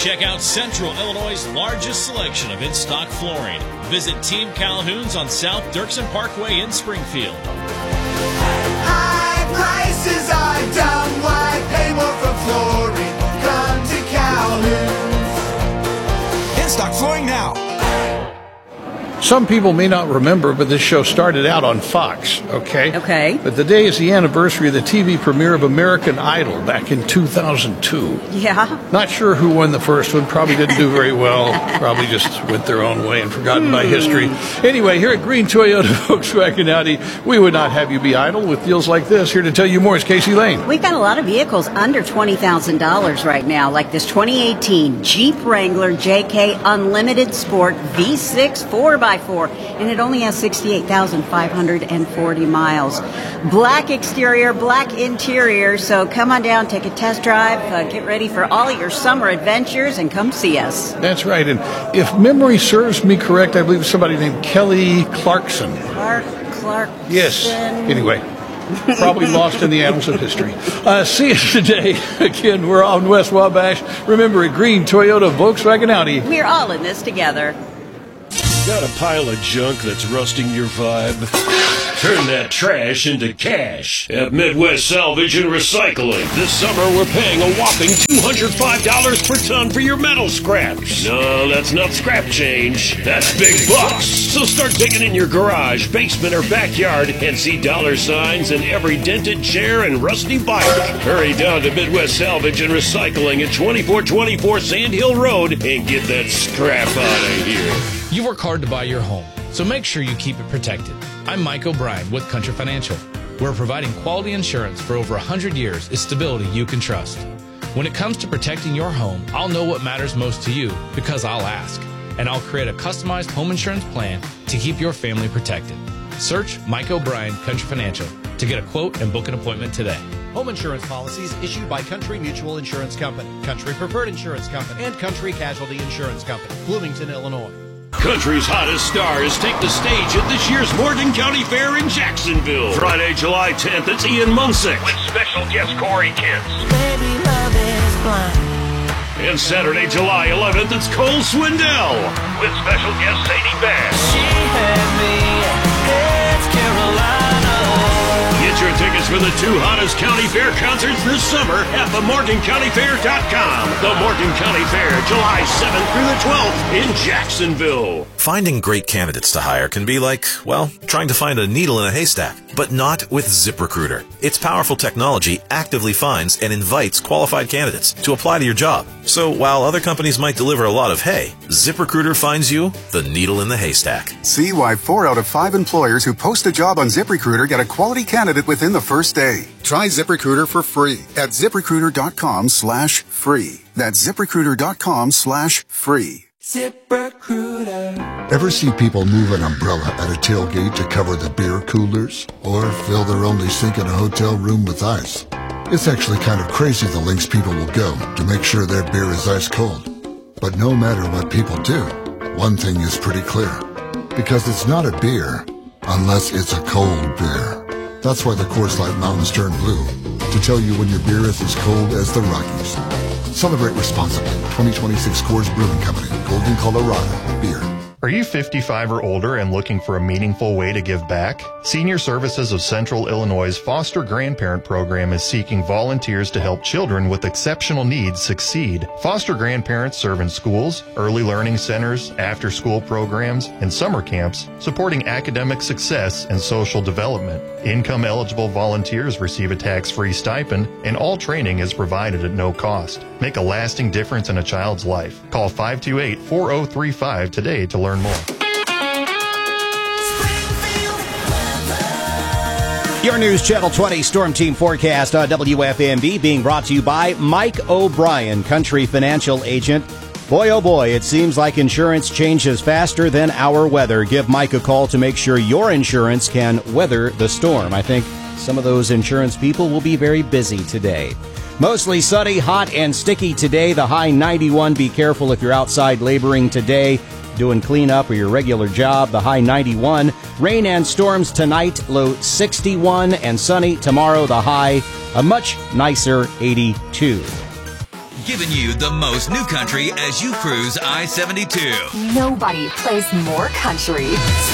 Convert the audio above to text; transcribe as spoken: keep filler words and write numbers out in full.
Check out Central Illinois' largest selection of in-stock flooring. Visit Team Calhoun's on South Dirksen Parkway in Springfield. High prices are dumb. Why pay more for flooring? Come to Calhoun's. In-stock flooring now. Some people may not remember, but this show started out on Fox, okay? Okay. But today is the anniversary of the T V premiere of American Idol back in two thousand two. Yeah. Not sure who won the first one. Probably didn't do very well. Probably just went their own way and forgotten by history. Anyway, here at Green Toyota Volkswagen Audi, we would not have you be idle with deals like this. Here to tell you more is Casey Lane. We've got a lot of vehicles under twenty thousand dollars right now, like this twenty eighteen Jeep Wrangler J K Unlimited Sport V six four by four, and it only has sixty-eight thousand five hundred forty miles. Black exterior, black interior, so come on down, take a test drive, uh, get ready for all of your summer adventures, and come see us. That's right, and if memory serves me correct, I believe it's somebody named Kelly Clarkson. Clark, Clark. Yes. Anyway. Probably lost in the annals of history. Uh, see us today. Again, we're on West Wabash. Remember, at Green Toyota Volkswagen Audi. We're all in this together. Got a pile of junk that's rusting your vibe? Turn that trash into cash at Midwest Salvage and Recycling. This summer, we're paying a whopping two hundred five dollars per ton for your metal scraps. No, that's not scrap change. That's big bucks. So start digging in your garage, basement, or backyard and see dollar signs in every dented chair and rusty bike. Hurry down to Midwest Salvage and Recycling at twenty-four twenty-four Sand Hill Road and get that scrap out of here. You work hard to buy your home, so make sure you keep it protected. I'm Mike O'Brien with Country Financial. We're providing quality insurance for over one hundred years is stability you can trust. When it comes to protecting your home, I'll know what matters most to you because I'll ask. And I'll create a customized home insurance plan to keep your family protected. Search Mike O'Brien Country Financial to get a quote and book an appointment today. Home insurance policies issued by Country Mutual Insurance Company, Country Preferred Insurance Company, and Country Casualty Insurance Company, Bloomington, Illinois. Country's hottest stars take the stage at this year's Morgan County Fair in Jacksonville. Friday, July tenth, it's Ian Munsick with special guest Corey Kent. Baby, love is blind. And Saturday, July eleventh, it's Cole Swindell with special guest Sadie Bass. She had me, it's Carolina. Get your tickets for the two hottest county fair concerts this summer at the morgan county fair dot com. The Morgan County Fair, July seventh through the twelfth in Jacksonville. Finding great candidates to hire can be like, well, trying to find a needle in a haystack, but not with ZipRecruiter. Its powerful technology actively finds and invites qualified candidates to apply to your job. So while other companies might deliver a lot of hay, ZipRecruiter finds you the needle in the haystack. See why four out of five employers who post a job on ZipRecruiter get a quality candidate within the first day. Try ZipRecruiter for free at ZipRecruiter.com slash free. That's ZipRecruiter.com slash free. ZipRecruiter. Ever see people move an umbrella at a tailgate to cover the beer coolers? Or fill their only sink in a hotel room with ice? It's actually kind of crazy the lengths people will go to make sure their beer is ice cold. But no matter what people do, one thing is pretty clear. Because it's not a beer unless it's a cold beer. That's why the Coors Light Mountains turn blue, to tell you when your beer is as cold as the Rockies. Celebrate responsibly. twenty twenty-six Coors Brewing Company, Golden, Colorado. Beer. Are you fifty-five or older and looking for a meaningful way to give back? Senior Services of Central Illinois' Foster Grandparent Program is seeking volunteers to help children with exceptional needs succeed. Foster grandparents serve in schools, early learning centers, after-school programs, and summer camps, supporting academic success and social development. Income-eligible volunteers receive a tax-free stipend, and all training is provided at no cost. Make a lasting difference in a child's life. Call five two eight, four zero three five today to learn more. Your News Channel twenty Storm Team forecast on W F M V being brought to you by Mike O'Brien, Country Financial Agent. Boy, oh boy, it seems like insurance changes faster than our weather. Give Mike a call to make sure your insurance can weather the storm. I think some of those insurance people will be very busy today. Mostly sunny, hot, and sticky today. The high ninety-one. Be careful if you're outside laboring today, doing cleanup or your regular job. The high ninety-one. Rain and storms tonight, low sixty-one, and sunny tomorrow, the high a much nicer eighty-two. giving you the most new country as you cruise I seventy-two. Nobody plays more country.